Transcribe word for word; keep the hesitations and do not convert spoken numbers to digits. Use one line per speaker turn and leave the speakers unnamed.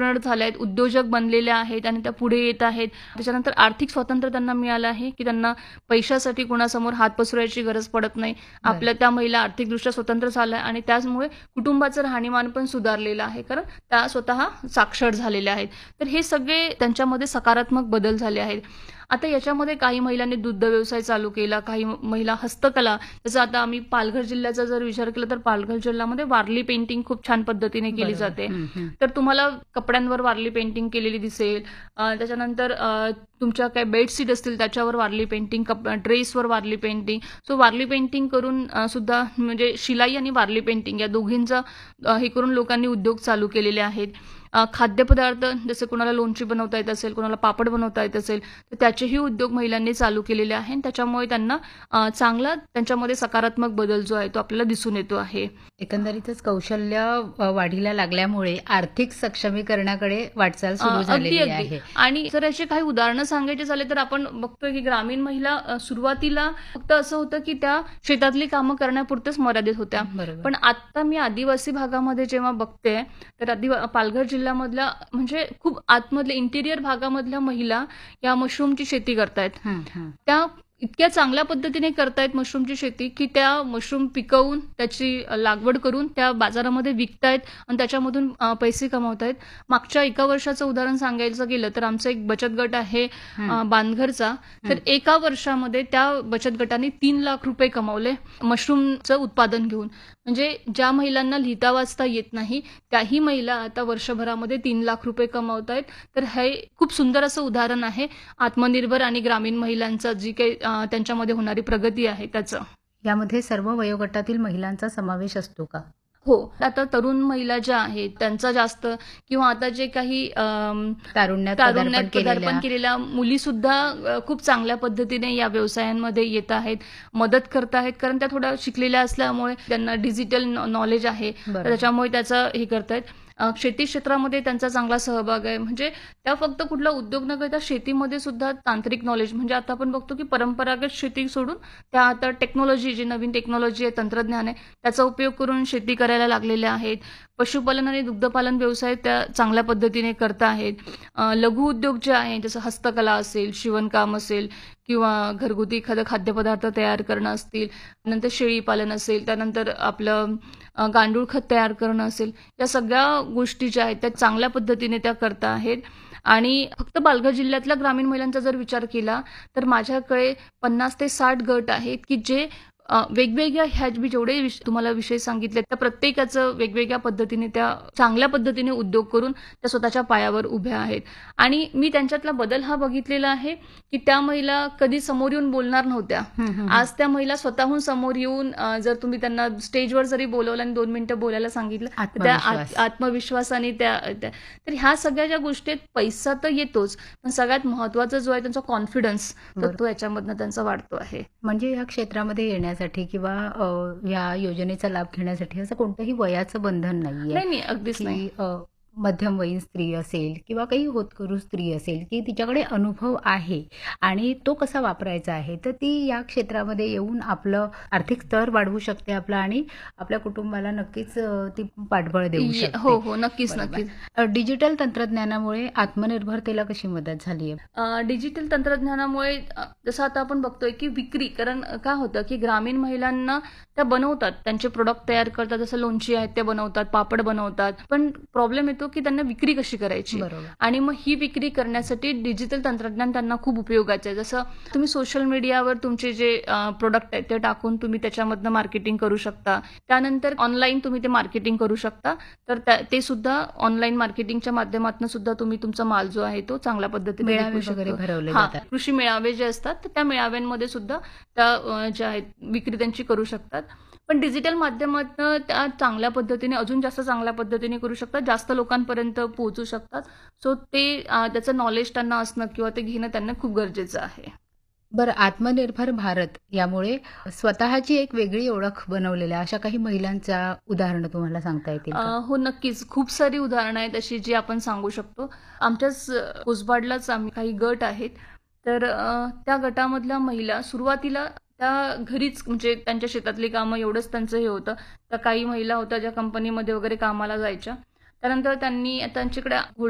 Entrepreneur झाल्या आहेत, उद्योजक बनलेल्या आहेत आणि त्या पुढे येत आहेत. त्याच्यानंतर आर्थिक स्वातंत्र्य त्यांना मिळालं आहे, की त्यांना पैशासाठी कोणासमोर हात पसरवायची गरज पडत नाही.
बरं.
आपल्या त्या महिला आर्थिकदृष्ट्या स्वतंत्र झाल्या आणि त्याचमुळे कुटुंबाचं राहणीमान पण सुधारलेलं आहे, कारण त्या स्वतः साक्षर झालेल्या आहेत. तर हे सगळे त्यांच्यामध्ये सकारात्मक बदल झाले आहेत. आता याच्यामध्ये काही महिलांनी दुग्ध व्यवसाय चालू केला, काही म- महिला हस्तकला, जसं आता आम्ही पालघर जिल्ह्याचा जर विचार केला तर पालघर जिल्ह्यामध्ये वारली पेंटिंग खूप छान पद्धतीने केली
बरोबर.
जाते.
हं, हं.
तर तुम्हाला कपड्यांवर वारली पेंटिंग केलेली दिसेल. अ, त्याच्यानंतर अ, तुमच्या काय बेडशीट असतील त्याच्यावर Warli painting, cup ड्रेसवर Warli painting. So Warli painting करून अ, सुद्धा म्हणजे शिलाई आणि वारली पेंटिंग या दोघींचा अ, हे करून लोकांनी उद्योग चालू केलेले आहेत. अ, खाद्यपदार्थ जसे कोणाला लोणची बनवता येत असेल, कोणाला पापड बनवता येत असेल, तर त्याचेही उद्योग महिलांनी चालू केलेले आहे आणि त्याच्यामुळे त्यांना अ, चांगला त्यांच्यामध्ये सकारात्मक बदल जो आहे तो आपल्याला दिसून येतो आहे.
एकंदरीतच कौशल्य अ, वाढीला लागल्यामुळे आर्थिक सक्षमीकरणाकडे वाटचाल
अ,
सुरू
अगदी,
झालेली
अगदी.
आहे.
आणि जर याचे काही उदाहरणं सांगायचे झाले तर आपण बघतोय की ग्रामीण महिला अ, सुरुवातीला फक्त असं होतं की त्या शेतातली कामं करण्यापुरतेच मर्यादित होत्या.
बरोबर.
पण आता मी आदिवासी भागामध्ये जेव्हा बघते, तर आदि पालघर जिल्ह्यामधल्या म्हणजे खूप आतमधल्या इंटिरियर भागामधल्या महिला या मशरूमची शेती करतायत.
हं, हं.
त्या इतक्या चांगल्या पद्धतीने करतायत मशरूमची शेती, की त्या मशरूम पिकवून त्याची लागवड करून त्या बाजारामध्ये विकतायत आणि त्याच्यामधून अ, पैसे कमवतायत. मागच्या एका वर्षाचं उदाहरण सांगायचं गेलं तर आमचा एक बचत गट आहे
हं.
अ, बांधघरचा. तर
हं.
एका वर्षामध्ये त्या बचत गटाने तीन लाख रुपये कमावले मशरूमचं उत्पादन घेऊन. म्हणजे ज्या महिलांना लिहिता वाचता येत नाही, त्याही महिला आता वर्षभरामध्ये तीन लाख रुपये कमावतायत. तर हे खूप सुंदर असं उदाहरण आहे आत्मनिर्भर आणि ग्रामीण महिलांचा जी काही अ, त्यांच्यामध्ये होणारी प्रगती आहे त्याचं.
यामध्ये सर्व वयोगटातील महिलांचा समावेश असतो का?
हो. आता तरुण महिला ज्या आहेत त्यांचा जास्त किंवा आता जे काही अम,
तारुण्यात
तारुण्यात
पदार्पण
पदार्पण
केलेल्या
केलेल्या मुलीसुद्धा अ, खूप चांगल्या पद्धतीने या व्यवसायांमध्ये येत आहेत, मदत करत आहेत. कारण त्या थोड्या शिकलेल्या असल्यामुळे त्यांना डिजिटल नॉलेज आहे. तर
बरोबर.
त्याच्यामुळे त्याचं हे करतायत. अ, शेती क्षेत्रामध्ये त्यांचा चांगला सहभाग आहे. म्हणजे त्या फक्त कुठला उद्योग न करता शेतीमध्ये सुद्धा तांत्रिक नॉलेज म्हणजे आता आपण बघतो की परंपरागत शेती सोडून त्या आता टेक्नॉलॉजी जी नवीन टेक्नॉलॉजी आहे, तंत्रज्ञान आहे, त्याचा उपयोग करून शेती करायला लागलेल्या आहेत. पशुपालन आणि दुग्धपालन व्यवसाय त्या चांगल्या पद्धतीने करत आहेत. अ, लघु उद्योग जे आहे जसं हस्तकला असेल, शिवणकाम असेल किंवा घरगुती एखादं खाद्यपदार्थ तयार करणं असतील, नंतर शेळीपालन असेल, त्यानंतर आपलं अ, गांडूळ खत तयार करणं असेल, या सगळ्या गोष्टी ज्या आहेत त्या चांगल्या पद्धतीने त्या करत आहेत. आणि फक्त पालघर जिल्ह्यातल्या ग्रामीण महिलांचा जर विचार केला, तर माझ्याकडे पन्नास ते साठ गट आहेत, की जे अ, वेगवेगळ्या ह्या मी जेवढे विष तुम्हाला विषय सांगितले, त्या प्रत्येकाचं वेगवेगळ्या पद्धतीने त्या चांगल्या पद्धतीने उद्योग करून त्या स्वतःच्या पायावर उभ्या आहेत. आणि मी त्यांच्यातला बदल हा बघितलेला आहे, की त्या महिला कधी समोर येऊन बोलणार नव्हत्या.
हं, हं, हं.
आज त्या महिला स्वतःहून समोर येऊन अ, जर तुम्ही त्यांना स्टेजवर जरी बोलवलं आणि दोन मिनिटं बोलायला सांगितलं, तर त्या
आत्मविश्वास.
आत आत्मविश्वासाने त्या त्या तर ह्या सगळ्या ज्या गोष्टी आहेत, पैसा तर येतोच, पण सगळ्यात महत्त्वाचा जो आहे त्यांचा कॉन्फिडन्स, तर
बरोबर.
तो याच्यामधनं त्यांचा वाढतो आहे.
म्हणजे या क्षेत्रामध्ये येण्यासाठी किंवा अ, या योजनेचा लाभ घेण्यासाठी असं कोणतंही वयाचं बंधन नाहीये,
नाही, नाही, अगदीच नाही.
की अ, मध्यमवयीन स्त्री असेल किंवा काही होतकरू स्त्री असेल, की तिच्याकडे अनुभव आहे आणि तो कसा वापरायचा आहे, तर ती या क्षेत्रामध्ये येऊन आपलं आर्थिक स्तर वाढवू शकते आपला आणि आपल्या कुटुंबाला नक्कीच अ, ती पाठबळ देऊ
ये
शकते.
हो, हो. नक्कीच,
बरोबर.
नक्कीच.
अ, डिजिटल तंत्रज्ञानामुळे आत्मनिर्भरतेला कशी मदत झाली आहे?
अ, डिजिटल तंत्रज्ञानामुळे अ, जसं आता आपण बघतोय की विक्री कारण काय होतं की ग्रामीण महिलांना त्या बनवतात, त्यांचे प्रॉडक्ट तयार करतात, जसं लोणची आहेत ते बनवतात, पापड बनवतात. पण प्रॉब्लेम येतो की त्यांना विक्री कशी करायची
बरोबर.
आणि मग ही विक्री करण्यासाठी डिजिटल तंत्रज्ञान त्यांना खूप उपयोगाचं आहे. जसं तुम्ही सोशल मीडियावर तुमचे जे प्रॉडक्ट आहेत ते टाकून तुम्ही त्याच्यामधनं मार्केटिंग करू शकता. त्यानंतर ऑनलाईन तुम्ही ते मार्केटिंग करू शकता. तर त्या ते सुद्धा ऑनलाईन मार्केटिंगच्या माध्यमातून सुद्धा तुम्ही तुमचा माल जो आहे तो चांगल्या पद्धतीने
मेळावे
विकू
वगैरे
शकतो.
भरवले
हां,
जातात.
कृषी मेळावे जे असतात तर त्या मेळाव्यांमध्ये सुद्धा त्या अ, ज्या आहेत विक्री त्यांची करू शकतात. पण डिजिटल माध्यमातनं त्या चांगल्या पद्धतीने अजून जास्त चांगल्या पद्धतीने करू शकतात, जास्त लोकांपर्यंत पोहोचू शकतात. सो ते अ, त्याचं नॉलेज त्यांना असणं किंवा ते घेणं त्यांना खूप गरजेचं आहे.
बरं, आत्मनिर्भर भारत यामुळे स्वतःची एक वेगळी ओळख बनवलेल्या अशा काही महिलांच्या उदाहरणं तुम्हाला सांगता येतील
अ,
का?
हो, नक्कीच. खूप सारी उदाहरणं आहेत अशी जी आपण सांगू शकतो. आमच्याच अ, कोसबाडलाच आम्ही काही गट आहेत. तर अ, त्या गटामधल्या महिला सुरुवातीला त्या घरीच म्हणजे त्यांच्या शेतातली कामं एवढंच त्यांचं हे होतं. तर काही महिला होत्या ज्या कंपनीमध्ये वगैरे कामाला जायच्या. त्यानंतर त्यांनी त्यांच्याकडे